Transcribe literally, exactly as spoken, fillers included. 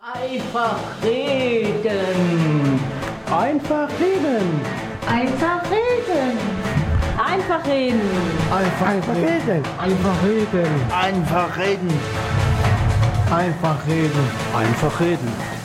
Einfach reden. Einfach reden. Einfach reden. Einfach reden. Einfach reden. Einfach reden. Einfach reden. Einfach reden. Einfach reden.